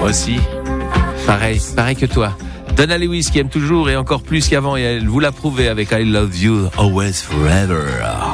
Moi aussi. Pareil que toi. Donna Lewis qui aime toujours et encore plus qu'avant, et elle vous l'a prouvé avec I Love You Always Forever.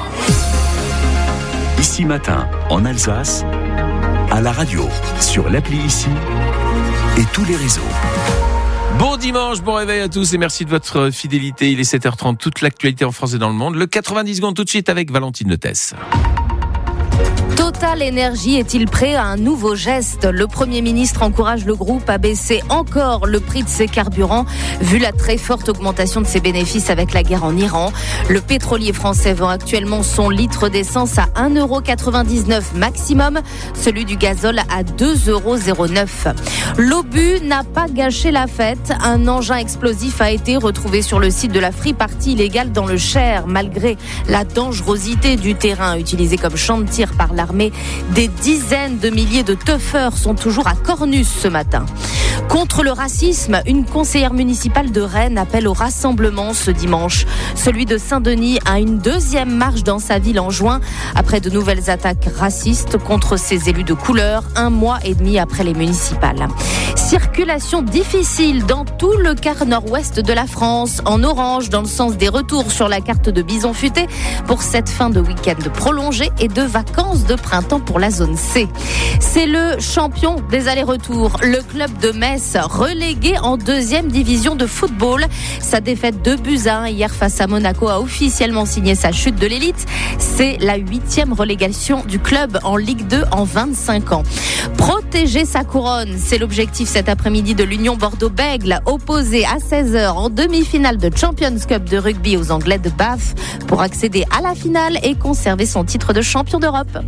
Ici Matin, en Alsace, à la radio, sur l'appli Ici et tous les réseaux. Bon dimanche, bon réveil à tous et merci de votre fidélité. Il est 7h30, toute l'actualité en France et dans le monde. Le 90 secondes tout de suite avec Valentine Leutesse. Total Energy est-il prêt à un nouveau geste ? Le Premier ministre encourage le groupe à baisser encore le prix de ses carburants, vu la très forte augmentation de ses bénéfices avec la guerre en Iran. Le pétrolier français vend actuellement son litre d'essence à 1,99€ maximum, celui du gazole à 2,09€. L'obus n'a pas gâché la fête. Un engin explosif a été retrouvé sur le site de la Free Party illégale dans le Cher, malgré la dangerosité du terrain utilisé comme champ de tir par l'armée. Des dizaines de milliers de teufeurs sont toujours à Cornus ce matin. Contre le racisme, une conseillère municipale de Rennes appelle au rassemblement ce dimanche. Celui de Saint-Denis a une deuxième marche dans sa ville en juin, après de nouvelles attaques racistes contre ses élus de couleur, 1 mois et demi après les municipales. Circulation difficile dans tout le quart nord-ouest de la France, en orange dans le sens des retours sur la carte de Bison Futé pour cette fin de week-end prolongée et de vacances de printemps pour la zone C. C'est le champion des allers-retours, le club de Metz, relégué en 2e division de football. Sa défaite 2-1 hier face à Monaco a officiellement signé sa chute de l'élite. C'est la 8e relégation du club en Ligue 2 en 25 ans. Protéger sa couronne, c'est l'objectif cet après-midi de l'Union Bordeaux-Bègles, opposé à 16h en demi-finale de Champions Cup de rugby aux Anglais de Bath, pour accéder à la finale et conserver son titre de champion d'Europe.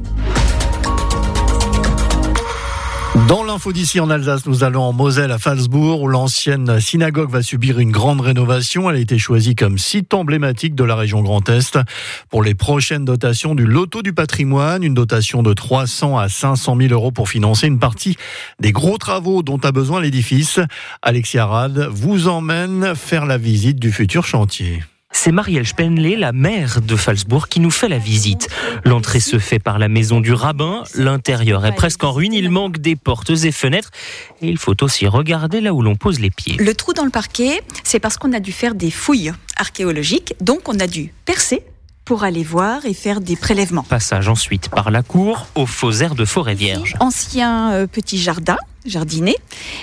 Dans l'info d'ici en Alsace, nous allons en Moselle à Phalsbourg où l'ancienne synagogue va subir une grande rénovation. Elle a été choisie comme site emblématique de la région Grand Est pour les prochaines dotations du Loto du patrimoine. Une dotation de 300 à 500 000 euros pour financer une partie des gros travaux dont a besoin l'édifice. Alexia Rad vous emmène faire la visite du futur chantier. C'est Marielle Spenley, la maire de Phalsbourg, qui nous fait la visite. L'entrée se fait par la maison du rabbin. L'intérieur est presque en ruine. Il manque des portes et fenêtres. Et il faut aussi regarder là où l'on pose les pieds. Le trou dans le parquet, c'est parce qu'on a dû faire des fouilles archéologiques. Donc on a dû percer pour aller voir et faire des prélèvements. Passage ensuite par la cour aux faux aires de forêt vierge. Ancien petit jardin, jardinet.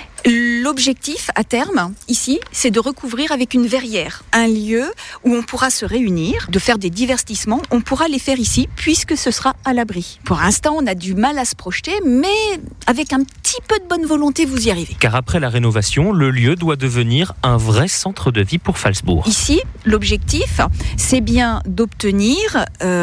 L'objectif à terme, ici, c'est de recouvrir avec une verrière, un lieu où on pourra se réunir, de faire des divertissements. On pourra les faire ici puisque ce sera à l'abri. Pour l'instant, on a du mal à se projeter, mais avec un petit peu de bonne volonté, vous y arrivez. Car après la rénovation, le lieu doit devenir un vrai centre de vie pour Phalsbourg. Ici, l'objectif, c'est bien d'obtenir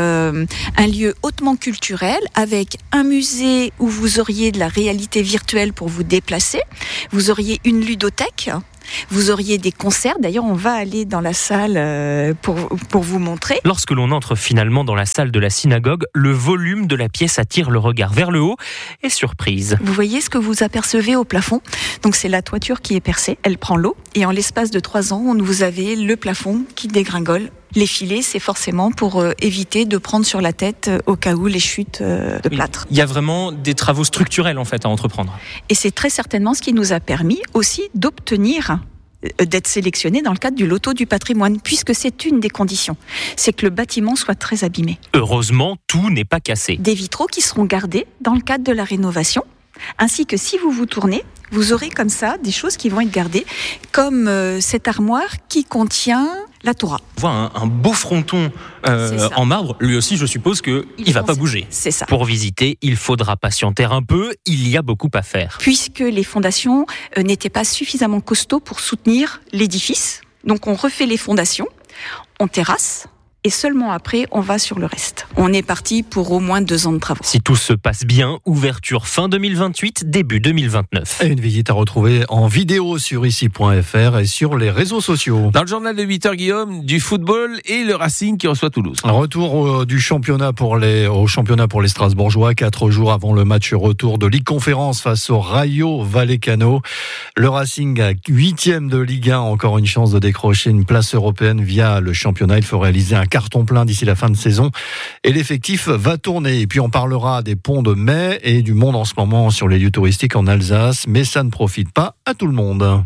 un lieu hautement culturel avec un musée où vous auriez de la réalité virtuelle pour vous déplacer. Vous auriez une ludothèque, vous auriez des concerts. D'ailleurs, on va aller dans la salle pour vous montrer. Lorsque l'on entre finalement dans la salle de la synagogue, le volume de la pièce attire le regard vers le haut et surprise. Vous voyez ce que vous apercevez au plafond ? Donc c'est la toiture qui est percée, elle prend l'eau et en l'espace de 3 ans, vous avez le plafond qui dégringole. Les filets, c'est forcément pour éviter de prendre sur la tête au cas où les chutes de plâtre. Il y a vraiment des travaux structurels en fait à entreprendre. Et c'est très certainement ce qui nous a permis aussi d'obtenir d'être sélectionné dans le cadre du Loto du patrimoine, puisque c'est une des conditions. C'est que le bâtiment soit très abîmé. Heureusement, tout n'est pas cassé. Des vitraux qui seront gardés dans le cadre de la rénovation, ainsi que si vous vous tournez, vous aurez comme ça des choses qui vont être gardées, comme cette armoire qui contient la Torah. On voit un beau fronton en marbre. Lui aussi, je suppose qu'il ne va pas bouger. C'est ça. Pour visiter, il faudra patienter un peu. Il y a beaucoup à faire. Puisque les fondations n'étaient pas suffisamment costauds pour soutenir l'édifice. Donc on refait les fondations, on terrasse. Et seulement après, on va sur le reste. On est parti pour au moins 2 ans de travaux. Si tout se passe bien, ouverture fin 2028, début 2029. Et une visite à retrouver en vidéo sur ici.fr et sur les réseaux sociaux. Dans le journal de 8h, Guillaume, du football et le Racing qui reçoit Toulouse. Un retour du championnat au championnat pour les Strasbourgeois, 4 jours avant le match retour de Ligue Conférence face au Rayo Vallecano. Le Racing, 8e de Ligue 1, encore une chance de décrocher une place européenne via le championnat. Il faut réaliser un carton plein d'ici la fin de saison et l'effectif va tourner. Et puis on parlera des ponts de mai et du monde en ce moment sur les lieux touristiques en Alsace, mais ça ne profite pas à tout le monde.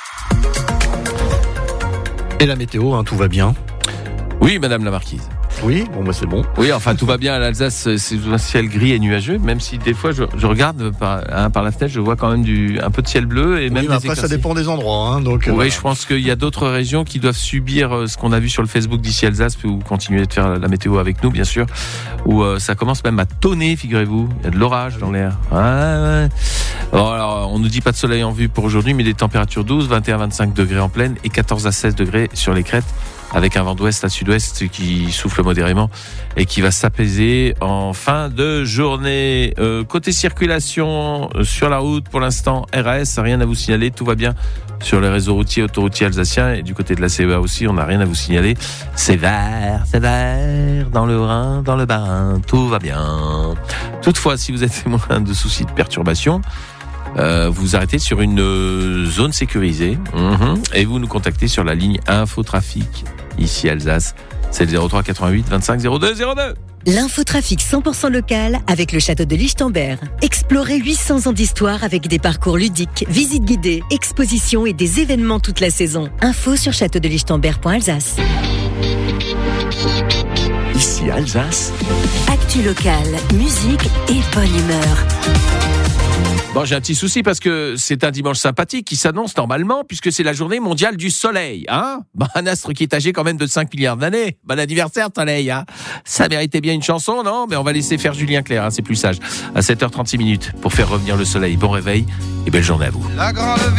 Et la météo, tout va bien? Oui, madame la marquise. Oui, c'est bon. Oui, enfin tout va bien à l'Alsace, c'est un ciel gris et nuageux, même si des fois je regarde par la fenêtre, je vois quand même un peu de ciel bleu et même mais après ça dépend des endroits. Donc, oui, voilà. Je pense qu'il y a d'autres régions qui doivent subir ce qu'on a vu sur le Facebook d'ici Alsace, où continuer de faire la météo avec nous, bien sûr, où ça commence même à tonner, figurez-vous, il y a de l'orage dans l'air. Ouais. Bon, alors, on nous dit pas de soleil en vue pour aujourd'hui, mais des températures 12, 21-25 degrés en plaine et 14 à 16 degrés sur les crêtes, avec un vent d'ouest à sud-ouest qui souffle modérément et qui va s'apaiser en fin de journée. Côté circulation sur la route, pour l'instant, RAS, rien à vous signaler, tout va bien sur les réseaux routiers, autoroutiers alsaciens, et du côté de la CEA aussi, on n'a rien à vous signaler. C'est vert, dans le Rhin, dans le Bas-Rhin, tout va bien. Toutefois, si vous êtes témoin de soucis de perturbation, vous arrêtez sur une zone sécurisée et vous nous contactez sur la ligne Infotrafic ici Alsace, c'est le 03 88 25 02 02. L'infotrafic 100% local avec le château de Lichtenberg. Explorez 800 ans d'histoire avec des parcours ludiques, visites guidées, expositions et des événements toute la saison. Info sur châteaudelichtenberg.alsace. Ici Alsace. Actu locale, musique et bonne humeur. Bon, j'ai un petit souci parce que c'est un dimanche sympathique qui s'annonce normalement puisque c'est la journée mondiale du soleil, un astre qui est âgé quand même de 5 milliards d'années. Bon anniversaire, soleil, Ça méritait bien une chanson, non? Mais on va laisser faire Julien Clerc, c'est plus sage. À 7h36 pour faire revenir le soleil. Bon réveil et belle journée à vous.